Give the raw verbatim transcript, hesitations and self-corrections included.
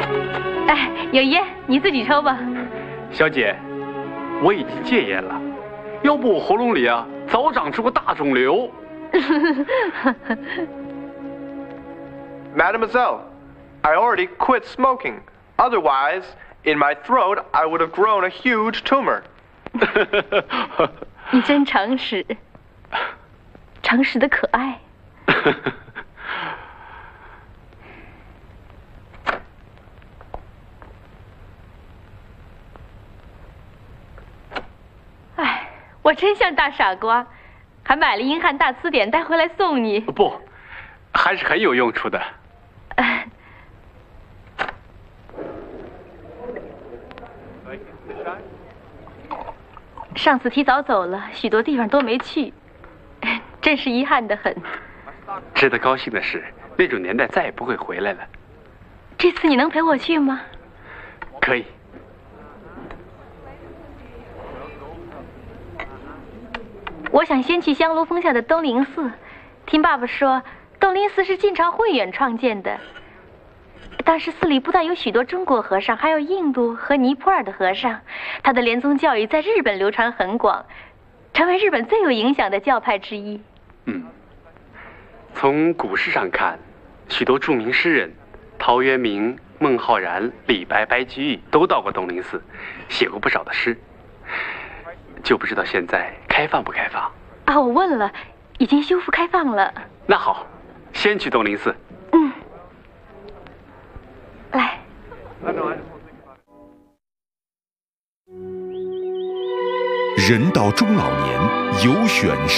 哎，有烟，你自己抽吧。 小姐，我已经戒烟了，要不我喉咙里啊早长出个大肿瘤。 Mademoiselle, I already quit smoking. Otherwise, in my throat, I would have grown a huge tumor. 你真诚实，诚实的可爱。哎，我真像大傻瓜，还买了英汉大词典带回来送你。 不，还是很有用处的。 上次提早走了，许多地方都没去，真是遗憾得很。 值得高兴的是，那种年代再也不会回来了。 这次你能陪我去吗？ 可以。 我想先去香炉峰下的东林寺，听爸爸说，东林寺是晋朝慧远创建的。当时寺里不但有许多中国和尚，还有印度和尼泊尔的和尚。他的莲宗教育在日本流传很广，成为日本最有影响的教派之一。 嗯，从古诗上看，许多著名诗人，陶渊明、孟浩然、李白、白居易都到过东林寺，写过不少的诗。就不知道现在开放不开放啊？我问了，已经修复开放了。 那好，先去东林寺。 嗯，来。 人到中老年，有选